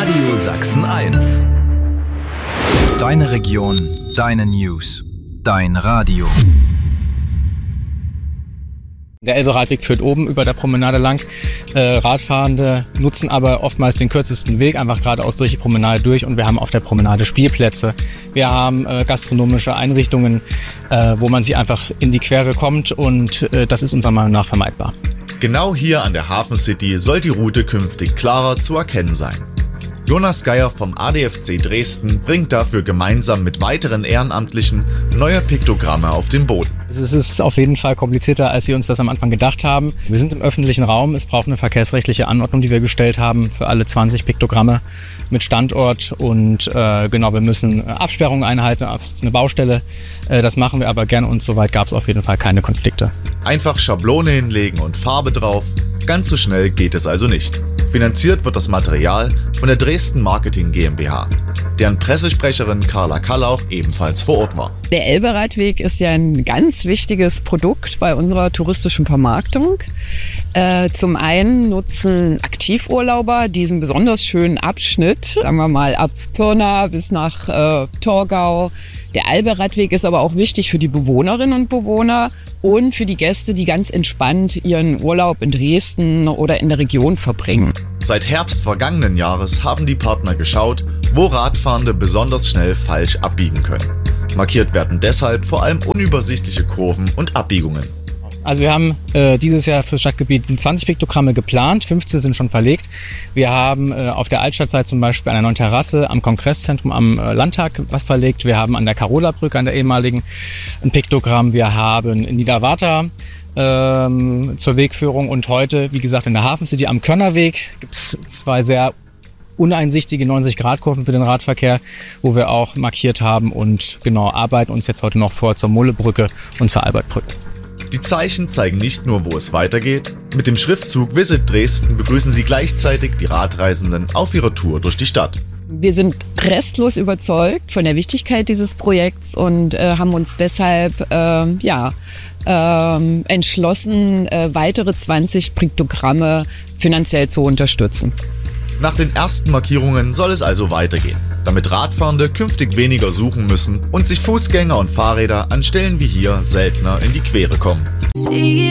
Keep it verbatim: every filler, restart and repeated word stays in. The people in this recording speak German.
Radio Sachsen eins. Deine Region, deine News, dein Radio. Der Elbe-Radweg führt oben über der Promenade lang. Äh, Radfahrende nutzen aber oftmals den kürzesten Weg, einfach geradeaus durch die Promenade durch. Und wir haben auf der Promenade Spielplätze. Wir haben äh, gastronomische Einrichtungen, äh, wo man sich einfach in die Quere kommt. Und äh, das ist unserer Meinung nach vermeidbar. Genau hier an der Hafen City soll die Route künftig klarer zu erkennen sein. Jonas Geier vom A D F C Dresden bringt dafür gemeinsam mit weiteren Ehrenamtlichen neue Piktogramme auf den Boden. Es ist auf jeden Fall komplizierter, als wir uns das am Anfang gedacht haben. Wir sind im öffentlichen Raum. Es braucht eine verkehrsrechtliche Anordnung, die wir gestellt haben für alle zwanzig Piktogramme mit Standort. Und äh, genau, wir müssen Absperrungen einhalten. Das ist eine Baustelle. Äh, das machen wir aber gern und soweit gab es auf jeden Fall keine Konflikte. Einfach Schablone hinlegen und Farbe drauf. Ganz so schnell geht es also nicht. Finanziert wird das Material von der Dresden Marketing GmbH, deren Pressesprecherin Carla Kallau ebenfalls vor Ort war. Der Elbe-Radweg ist ja ein ganz wichtiges Produkt bei unserer touristischen Vermarktung. Äh, zum einen nutzen Aktivurlauber diesen besonders schönen Abschnitt, sagen wir mal ab Pirna bis nach äh, Torgau. Der Elbe-Radweg ist aber auch wichtig für die Bewohnerinnen und Bewohner und für die Gäste, die ganz entspannt ihren Urlaub in Dresden oder in der Region verbringen. Seit Herbst vergangenen Jahres haben die Partner geschaut, wo Radfahrende besonders schnell falsch abbiegen können. Markiert werden deshalb vor allem unübersichtliche Kurven und Abbiegungen. Also wir haben äh, dieses Jahr für das Stadtgebiet zwanzig Piktogramme geplant, fünfzehn sind schon verlegt. Wir haben äh, auf der Altstadtseite zum Beispiel an der neuen Terrasse am Kongresszentrum am äh, Landtag was verlegt. Wir haben an der Karola-Brücke, an der ehemaligen, ein Piktogramm. Wir haben in Niederwarta ähm, zur Wegführung und heute, wie gesagt, in der Hafen City am Körnerweg gibt es zwei sehr uneinsichtige neunzig Grad Kurven für den Radverkehr, wo wir auch markiert haben und genau arbeiten uns jetzt heute noch vor zur Mullebrücke und zur Albertbrücke. Die Zeichen zeigen nicht nur, wo es weitergeht. Mit dem Schriftzug Visit Dresden begrüßen sie gleichzeitig die Radreisenden auf ihrer Tour durch die Stadt. Wir sind restlos überzeugt von der Wichtigkeit dieses Projekts und äh, haben uns deshalb äh, ja, äh, entschlossen, äh, weitere zwanzig Piktogramme finanziell zu unterstützen. Nach den ersten Markierungen soll es also weitergehen, damit Radfahrende künftig weniger suchen müssen und sich Fußgänger und Fahrräder an Stellen wie hier seltener in die Quere kommen.